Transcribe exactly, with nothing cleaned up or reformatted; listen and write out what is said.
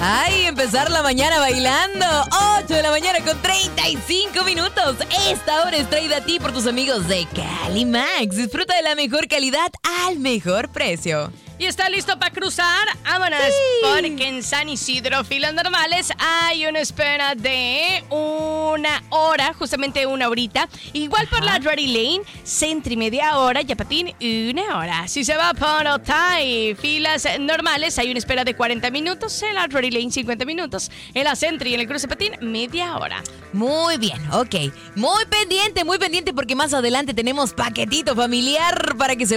Ay, empezar la mañana bailando. ocho de la mañana con treinta y cinco minutos. Esta hora es traída a ti por tus amigos de Calimax. Disfruta de la mejor calidad al mejor precio. ¿Y está listo para cruzar? ¡Vámonos! Sí. Porque en San Isidro, filas normales, hay una espera de una hora, justamente una horita. Igual Ajá. por la Drury Lane, Sentry media hora, Yapatín una hora. Si se va por Otay, filas normales, hay una espera de cuarenta minutos. En la Drury Lane, cincuenta minutos. En la Sentry y en el Cruce Patín, media hora. Muy bien, ok. Muy pendiente, muy pendiente, porque más adelante tenemos paquetito familiar para que se